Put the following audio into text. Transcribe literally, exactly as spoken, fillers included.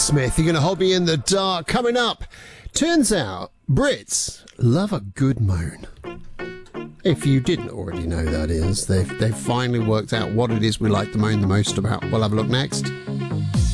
Smith, you're going to hold me in the dark. Coming up, turns out Brits love a good moan. If you didn't already know that is, they've, they've finally worked out what it is we like to moan the most about. We'll have a look next.